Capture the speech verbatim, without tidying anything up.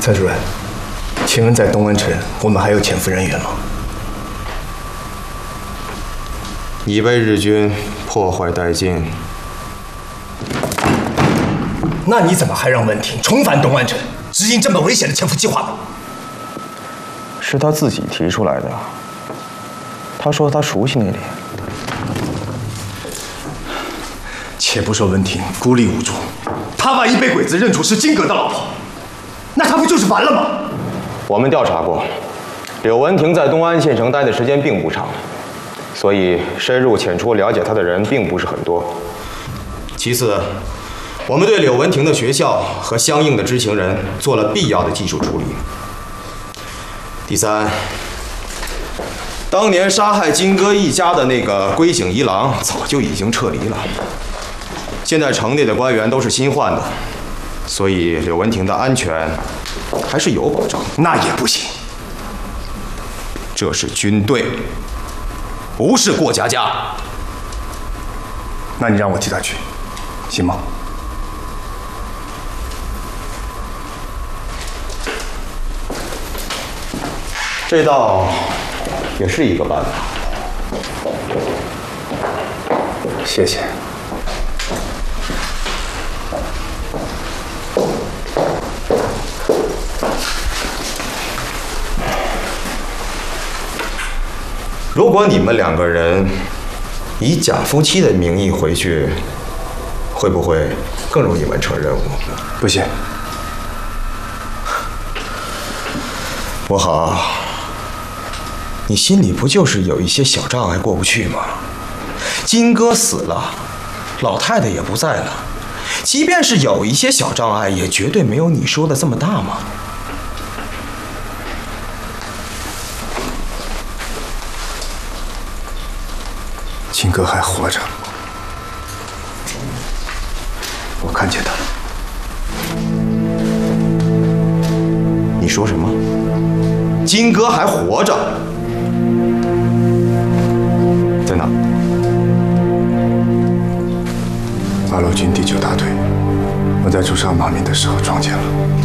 蔡主任，请问在东安城，我们还有潜伏人员吗？ 已被日军破坏殆尽。 那你怎么还让温庭重返东安城，执行这么危险的潜伏计划呢？ 是他自己提出来的。他说他熟悉那里。 且不说温庭孤立无助，他万一被鬼子认出是金阁的老婆，那他不就是完了吗？ 我们调查过，柳文庭在东安县城待的时间并不长。 所以，深入浅出了解他的人并不是很多。 其次，我们对柳文庭的学校和相应的知情人做了必要的技术处理。第三，当年杀害金戈一家的那个龟井一郎早就已经撤离了，现在城内的官员都是新换的，所以柳文庭的安全还是有保障。 那也不行， 这是军队。 不是过家家， 那你让我替他去，行吗？ 这倒也是一个办法。 谢谢。 如果你们两个人以假夫妻的名义回去，会不会更容易完成任务？ 不行。 不好，你心里不就是有一些小障碍过不去吗？金哥死了，老太太也不在了，即便是有一些小障碍，也绝对没有你说的这么大嘛。 金哥还活着，我看见他了。 你说什么？金哥还活着？在哪？ 八路军第九大队，我在驻扎马明的时候撞见了。